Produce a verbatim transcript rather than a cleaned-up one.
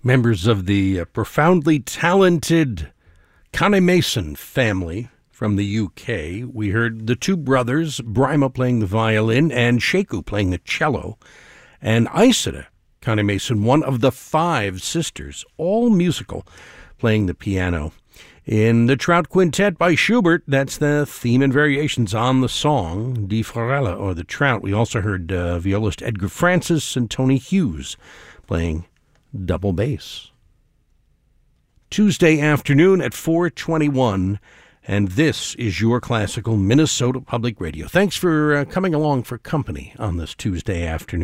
Members of the uh, profoundly talented Connie Mason family from the U K. We heard the two brothers, Bryma playing the violin and Sheku playing the cello, and Isida Connie Mason, one of the five sisters, all musical, playing the piano. In the Trout Quintet by Schubert, that's the theme and variations on the song, Die Forelle, or the Trout. We also heard uh, violist Edgar Francis and Tony Hughes playing double bass. Tuesday afternoon at four twenty-one, and this is your classical Minnesota Public Radio. Thanks for uh, coming along for company on this Tuesday afternoon.